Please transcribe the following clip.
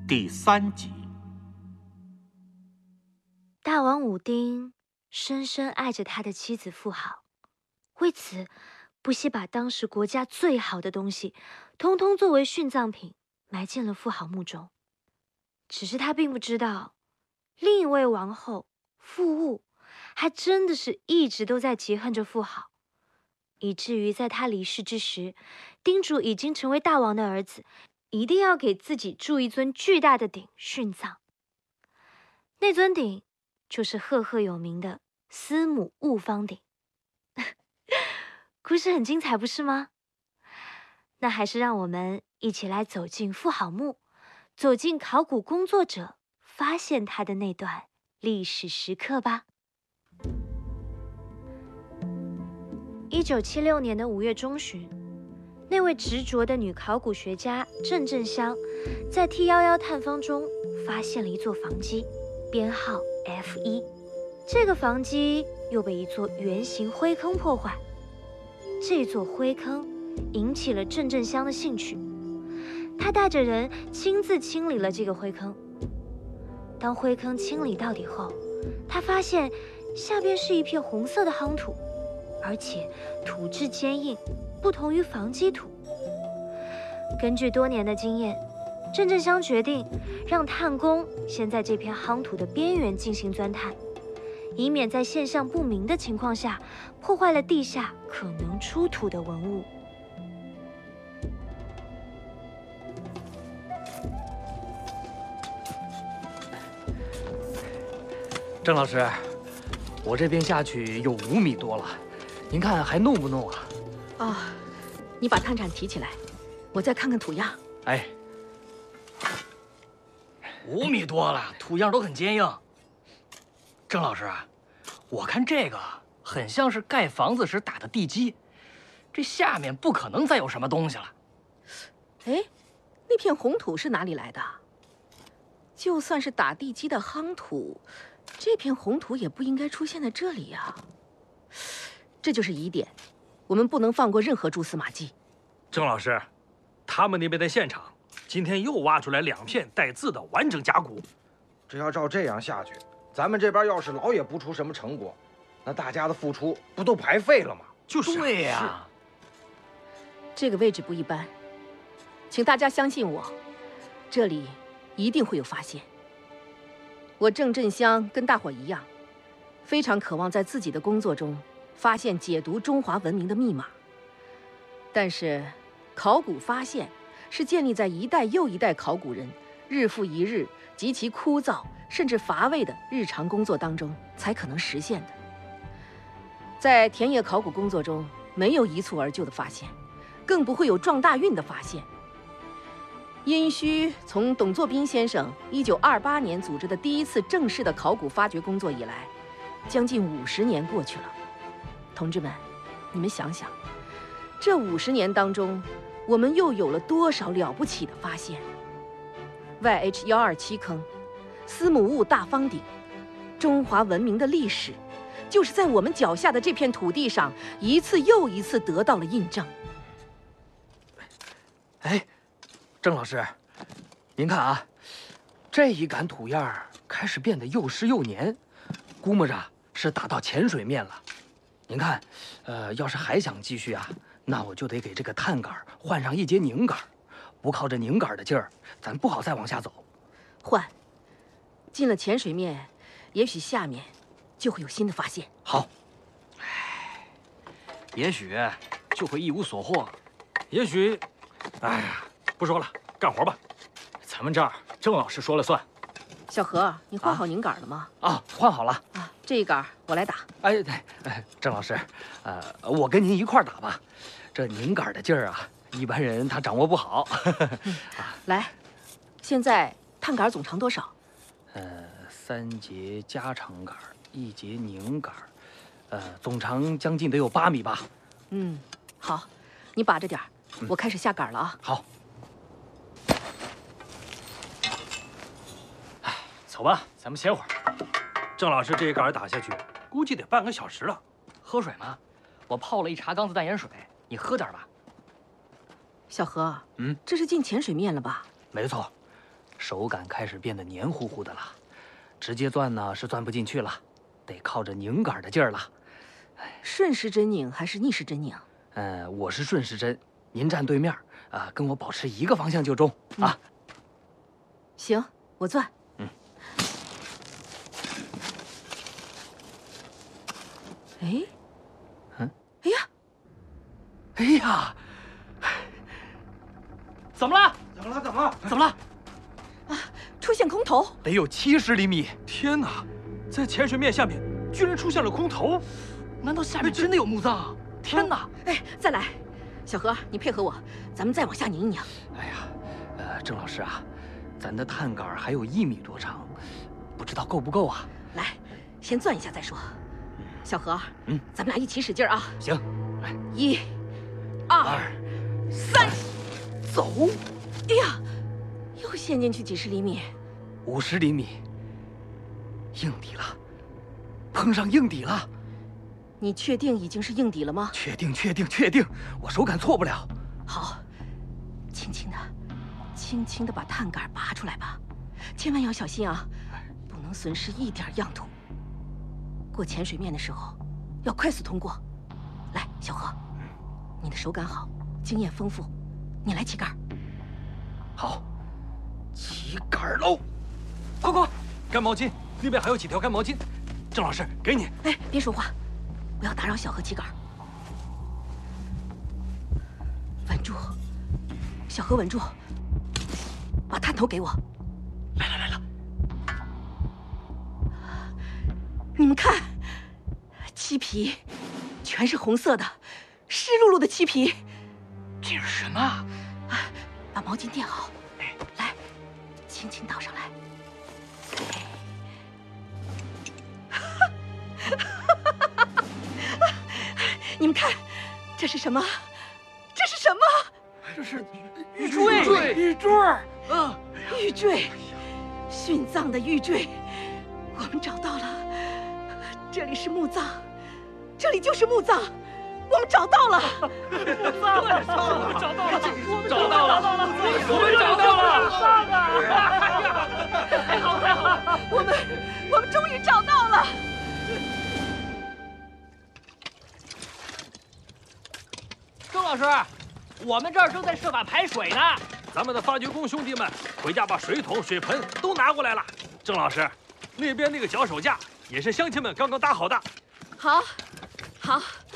第3集。 大王武丁深深爱着他的妻子妇好，为此不惜把当时国家最好的东西，通通作为殉葬品埋进了妇好墓中。只是他并不知道，另一位王后妇兀还真的是一直都在结恨着妇好，以至于在他离世之时，叮嘱已经成为大王的儿子，一定要给自己铸一尊巨大的鼎殉葬。那尊鼎就是赫赫有名的司母戊方鼎。故事很精彩，不是吗？那还是让我们一起来走进妇好墓，走进考古工作者发现他的那段历史时刻吧。1976年的5月中旬，那位执着的女考古学家郑正香在 T11探方中发现了一座房基，编号 F1。这个房基又被一座圆形灰坑破坏。这座灰坑引起了郑正香的兴趣，他带着人亲自清理了这个灰坑。当灰坑清理到底后，他发现下边是一片红色的夯土，而且土质坚硬，不同于房基土。根据多年的经验，郑正香决定让探工先在这片夯土的边缘进行钻探，以免在现象不明的情况下破坏了地下可能出土的文物。 郑老师，我这边下去有5米多了，您看还弄不弄啊？ 啊，你把探铲提起来，我再看看土样。 哎 ，5米多了，土样都很坚硬。郑老师，我看这个很像是盖房子时打的地基，这下面不可能再有什么东西了。 哎，那片红土是哪里来的？就算是打地基的夯土，这片红土也不应该出现在这里呀。这就是疑点，我们不能放过任何蛛丝马迹。 郑老师，他们那边的现场今天又挖出来2片带字的完整甲骨。 这要照这样下去，咱们这边要是老也不出什么成果，那大家的付出不都白费了吗？ 就是对呀， 这个位置不一般，请大家相信我，这里一定会有发现。我郑振香跟大伙一样，非常渴望在自己的工作中发现解读中华文明的密码。但是，考古发现是建立在一代又一代考古人日复一日极其枯燥甚至乏味的日常工作当中才可能实现的。在田野考古工作中，没有一蹴而就的发现，更不会有撞大运的发现。殷墟从董作宾先生1928年组织的第一次正式的考古发掘工作以来，将近50年过去了。同志们，你们想想，这50年当中，我们又有了多少了不起的发现 ？YH127坑、司母戊大方鼎，中华文明的历史，就是在我们脚下的这片土地上，一次又一次得到了印证。 哎，郑老师，您看啊，这一杆土样开始变得又湿又黏，估摸着是打到浅水面了。您看，要是还想继续啊，那我就得给这个探杆换上一节拧杆，不靠着拧杆的劲儿，咱不好再往下走。 换，进了浅水面，也许下面就会有新的发现。 好， 也许就会一无所获。 也许，哎呀，不说了，干活吧。咱们这儿郑老师说了算。 小何，你换好拧杆了吗？ 啊，换好了。 啊，这一杆我来打。 哎，郑老师，我跟您一块儿打吧。这拧杆的劲儿啊，一般人他掌握不好。 来，现在探杆总长多少 ？3节加长杆，1节拧杆，总长将近得有8米吧。 嗯，好，你把着点儿，我开始下杆了啊。 好。 走吧，咱们歇会儿。郑老师这一杆打下去，估计得半个小时了。 喝水吗？我泡了一茶缸子淡盐水，你喝点吧。 小何，这是进浅水面了吧？ 没错， 手感开始变得黏糊糊的了，直接钻呢是钻不进去了，得靠着拧杆的劲儿了。 顺时针拧还是逆时针拧？ 我是顺时针，您站对面，跟我保持一个方向就中啊。 行，我钻。哎，哎呀， 哎呀， 怎么了？ 怎么了？怎么了？ 怎么了？ 出现空投！ 得有70厘米。 天哪，在潜水面下面居然出现了空投！ 难道下面真的有墓葬？天哪！ 哎，再来，小何，你配合我，咱们再往下拧一拧。 哎呀，郑老师啊，咱的探杆还有1米多长，不知道够不够啊？ 来，先钻一下再说。小何，咱们俩一起使劲啊！ 行，来 ，1、2、3， 走。 哎呀，又陷进去几十厘米 ，50厘米，硬底了，碰上硬底了。 你确定已经是硬底了吗？ 确定，我手感错不了。 好，轻轻的把探杆拔出来吧，千万要小心啊，不能损失一点样土。过潜水面的时候，要快速通过。来，小何，你的手感好，经验丰富，你来起杆。 好，起杆喽！ 快，干毛巾，那边还有几条干毛巾。郑老师，给你。 哎，别说话，不要打扰小何起杆。稳住，小何稳住，把探头给我。来了！你们看，漆皮全是红色的，湿漉漉的漆皮。 这是什么啊？ 把毛巾垫好，来，轻轻倒上来。你们看，这是什么？这是什么？ 这是玉坠，玉坠， 玉坠，殉葬的玉坠，我们找到了。这里是墓葬，这里就是墓葬，我们找到了。 墓葬，我们找到了，我们找到了！太好， 我们终于找到了。 郑老师，我们这儿正在设法排水呢。 咱们的发掘工兄弟们回家把水桶、水盆都拿过来了。郑老师，那边那个脚手架也是乡亲们刚刚搭好的。 好，